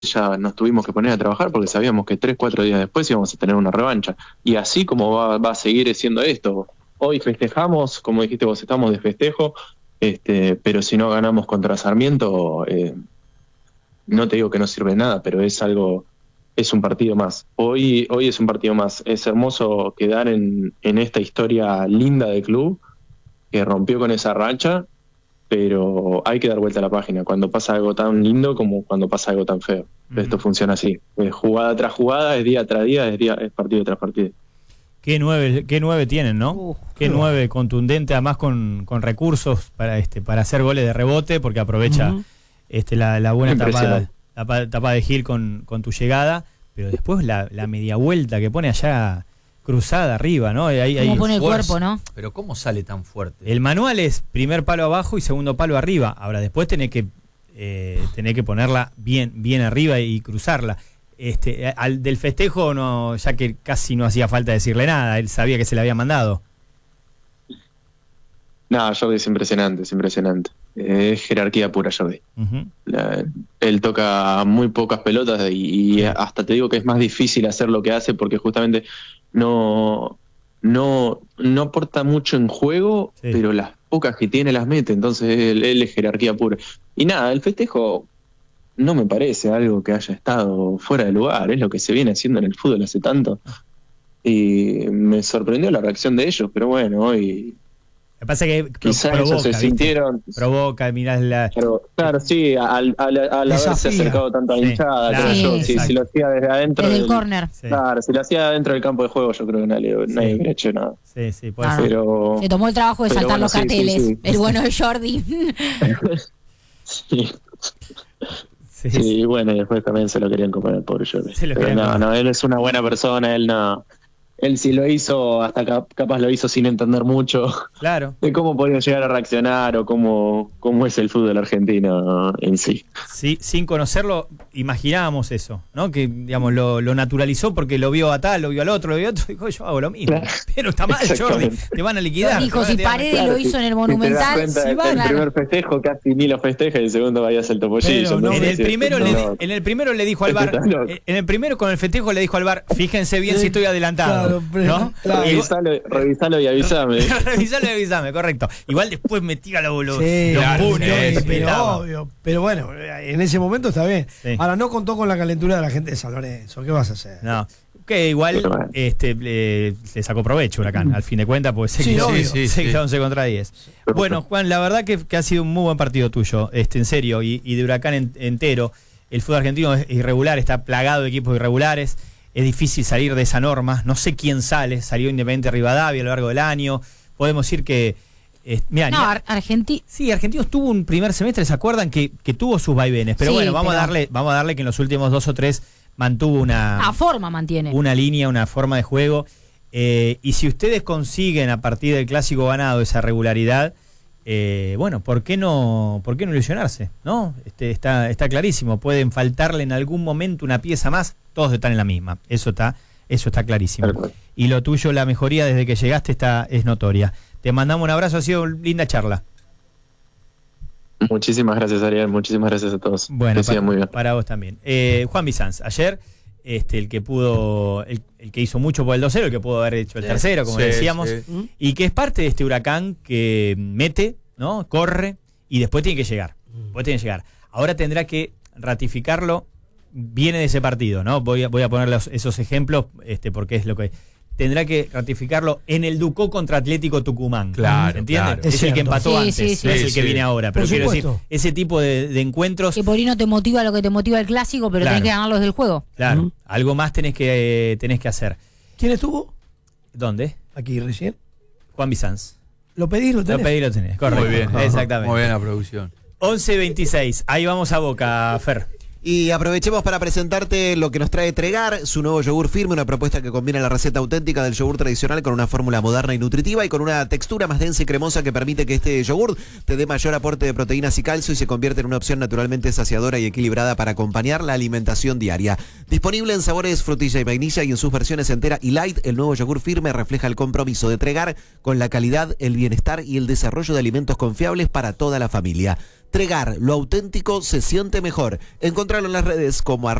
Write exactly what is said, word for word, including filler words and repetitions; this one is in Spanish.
ya nos tuvimos que poner a trabajar porque sabíamos que tres, cuatro días después íbamos a tener una revancha. Y así como va, va a seguir siendo esto. Hoy festejamos, como dijiste vos, estamos de festejo, este, pero si no ganamos contra Sarmiento, eh, no te digo que no sirve de nada, pero es algo, es un partido más. Hoy, hoy es un partido más. Es hermoso quedar en, en esta historia linda del club, que rompió con esa racha, pero hay que dar vuelta a la página cuando pasa algo tan lindo como cuando pasa algo tan feo. Uh-huh. Esto funciona así, es jugada tras jugada, es día tras día, es, día, es partido tras partido. Qué nueve, qué nueve tienen, ¿no? Uh, qué uh. nueve contundente, además con, con recursos para este para hacer goles de rebote, porque aprovecha uh-huh. este la, la buena tapada, la tapada de Gil con, con tu llegada, pero después la, la media vuelta que pone allá cruzada arriba, ¿no? Ahí, ¿Cómo ahí pone el cuerpo, no? Pero ¿cómo sale tan fuerte? El manual es primer palo abajo y segundo palo arriba. Ahora después tenés que eh, tenés que ponerla bien bien arriba y cruzarla. Este, al del festejo no, ya que casi no hacía falta decirle nada, él sabía que se le había mandado. No, Jordi es impresionante, es impresionante. Eh, es jerarquía pura, Jordi. Uh-huh. La, él toca muy pocas pelotas y, y hasta te digo que es más difícil hacer lo que hace porque justamente no, no, no aporta mucho en juego, sí. pero las pocas que tiene las mete, entonces él, él es jerarquía pura. Y nada, el festejo no me parece algo que haya estado fuera de lugar, es lo que se viene haciendo en el fútbol hace tanto. Y me sorprendió la reacción de ellos, pero bueno, hoy... Me pasa que quizás provoca, ellos se ¿viste? sintieron... Provoca, mirás la... Pero, claro, sí, al, al, al haberse acercado tanto a la sí, hinchada, claro, creo sí, yo, si, si lo hacía desde adentro... Desde del, el córner. Sí. Claro, si lo hacía dentro del campo de juego, yo creo que nadie, sí. nadie hubiera hecho nada. Sí, sí, puede ah, ser. Pero, se tomó el trabajo de saltar bueno, los sí, carteles, sí, sí. el bueno de Jordi. sí. Sí, Sí, sí, bueno, y después también se lo querían comer al pobre Jordi. Pero no, comer. no, él es una buena persona, él no... Él sí lo hizo, hasta cap- capaz lo hizo sin entender mucho claro. de cómo podía llegar a reaccionar o cómo, cómo es el fútbol argentino en sí. Sí, sin conocerlo, imaginábamos eso, ¿no? Que, digamos, lo, lo naturalizó porque lo vio a tal, lo vio al otro, lo vio a otro, y dijo, yo hago lo mismo. Claro. Pero está mal, Jordi, te van a liquidar. Dijo, si Paredes claro, lo hizo si, en el Monumental, si te das cuenta, si va, el claro. primer festejo casi ni lo festeja y el segundo vayas al topollillo. No, ¿no? en, el Sí, primero no, le, no. en el primero le dijo al V A R, en el primero con el festejo le dijo al V A R, fíjense bien sí, si estoy adelantado, claro, ¿no? Claro. Revisalo, revisalo y avísame. Revisalo y avísame, correcto. Igual después me tira los, los, sí, los claro, puños. Sí, sí, pero estaba. obvio. Pero bueno, en ese momento está bien. Sí. Ahora no contó con la calentura de la gente de San Lorenzo. ¿Qué vas a hacer? No. Que igual bueno. este, le, le sacó provecho Huracán, al fin de cuentas, porque se sí, quedó sí, sí, sí, once contra diez. Bueno, Juan, la verdad que, que ha sido un muy buen partido tuyo, este, en serio, y, y de Huracán en, entero. El fútbol argentino es irregular, está plagado de equipos irregulares. Es difícil salir de esa norma. No sé quién sale. Salió Independiente Rivadavia a lo largo del año. Podemos decir que... Eh, mirá, no, Ar- Argentino... Sí, Argentinos tuvo un primer semestre, ¿se acuerdan? Que, que tuvo sus vaivenes. Pero sí, bueno, vamos, pero... A darle, vamos a darle que en los últimos dos o tres mantuvo una... Ah, forma mantiene. Una línea, una forma de juego. Eh, y si ustedes consiguen a partir del clásico ganado esa regularidad... Eh, bueno, ¿por qué no, por qué no ilusionarse? ¿No? Este, está, está clarísimo. Pueden faltarle en algún momento una pieza más, todos están en la misma. Eso está, eso está clarísimo. Perfecto. Y lo tuyo, la mejoría desde que llegaste está, es notoria. Te mandamos un abrazo, ha sido linda charla. Muchísimas gracias, Ariel, muchísimas gracias a todos. Bueno, para, muy bien. para vos también. Eh, Juan Bizanz, ayer este, el que pudo, el, el que hizo mucho por el dos cero, el que pudo haber hecho el tercero, como sí, decíamos, sí. Y que es parte de este Huracán que mete, ¿no? Corre y después tiene que llegar. Después tiene que llegar. Ahora tendrá que ratificarlo, viene de ese partido, ¿no? Voy a, voy a poner los, esos ejemplos, este, porque es lo que tendrá que ratificarlo en el Ducó contra Atlético Tucumán. Claro, ¿entiendes? Claro. Es, es el que empató sí, antes, sí, sí, no es sí, el que sí. viene ahora. Pero Por quiero supuesto. decir, ese tipo de, de encuentros. Que por ahí no te motiva lo que te motiva el clásico, pero claro. tenés que ganarlos del juego. Claro, Uh-huh. algo más tenés que, tenés que hacer. ¿Quién estuvo? ¿Dónde? Aquí recién. Juan Bizanz. ¿Lo pedís? ¿Lo tenés? Lo pedí, lo tenés. Correcto. Muy bien. Exactamente. Muy bien la producción. once veintiséis. Ahí vamos a Boca, Fer. Y aprovechemos para presentarte lo que nos trae Tregar, su nuevo yogur firme, una propuesta que combina la receta auténtica del yogur tradicional con una fórmula moderna y nutritiva y con una textura más densa y cremosa que permite que este yogur te dé mayor aporte de proteínas y calcio y se convierte en una opción naturalmente saciadora y equilibrada para acompañar la alimentación diaria. Disponible en sabores frutilla y vainilla y en sus versiones entera y light, el nuevo yogur firme refleja el compromiso de Tregar con la calidad, el bienestar y el desarrollo de alimentos confiables para toda la familia. Tregar, lo auténtico se siente mejor. Encontralo en las redes como